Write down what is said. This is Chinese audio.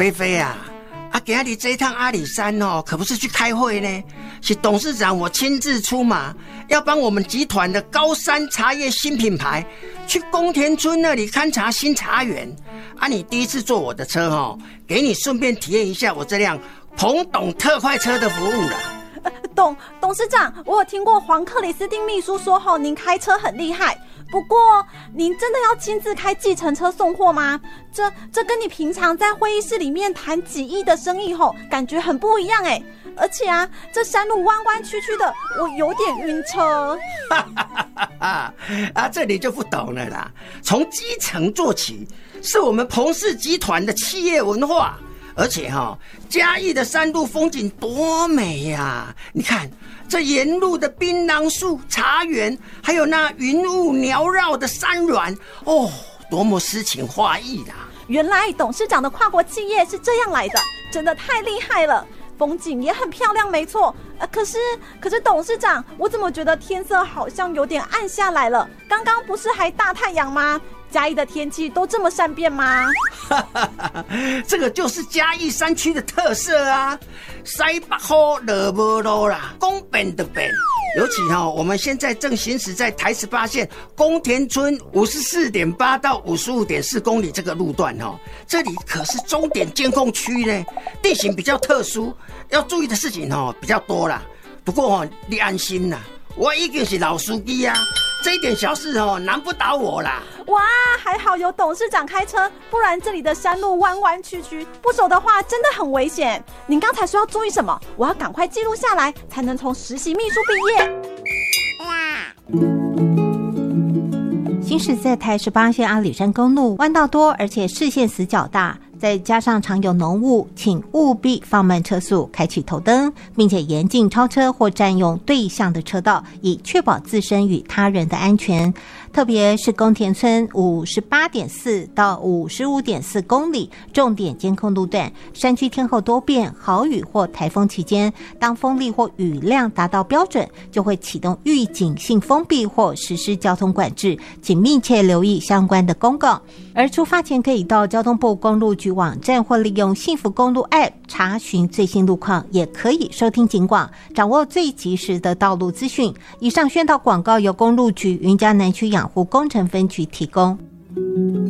菲菲啊，今天这一趟阿里山可不是去开会呢，是董事长我亲自出马，要帮我们集团的高山茶叶新品牌去宫田村那里勘察新茶园。你第一次坐我的车给你顺便体验一下我这辆彭董特快车的服务啦。 董事长，我有听过黄克里斯汀秘书说您开车很厉害，不过您真的要亲自开计程车送货吗？这跟你平常在会议室里面谈几亿的生意感觉很不一样哎。而且这山路弯弯曲曲的，我有点晕车。 这里就不懂了啦。从基层做起，是我们彭氏集团的企业文化。而且嘉义的山路风景多美呀！你看这沿路的槟榔树、茶园，还有那云雾缭绕的山峦，多么诗情画意啦！ 原来董事长的跨国企业是这样来的，真的太厉害了。风景也很漂亮没错，可是董事长，我怎么觉得天色好像有点暗下来了？刚刚不是还大太阳吗？嘉义的天气都这么善变吗？ 这个就是嘉义山区的特色啊，西北风落无路啦，讲变就变。尤其我们现在正行驶在台18线宫田村54.8到55.4公里这个路段这里可是终点监控区呢，地形比较特殊，要注意的事情比较多啦。不过你安心啦，我已经是老司机啊，这一点小事难不倒我啦。 哇，还好有董事长开车，不然这里的山路弯弯曲曲，不熟的话真的很危险。您刚才说要注意什么？我要赶快记录下来，才能从实习秘书毕业。 行驶在台18线阿里山公路，弯道多，而且视线死角大，再加上常有浓雾，请务必放慢车速，开启头灯，并且严禁超车或占用对向的车道，以确保自身与他人的安全。特别是宫田村58.4到55.4公里重点监控路段，山区天候多变，豪雨或台风期间，当风力或雨量达到标准，就会启动预警性封闭或实施交通管制，请密切留意相关的公告。而出发前可以到交通部公路局网站或利用幸福公路 App 查询最新路况，也可以收听警广，掌握最及时的道路资讯。以上宣导广告由公路局云嘉南区养护工程分局提供。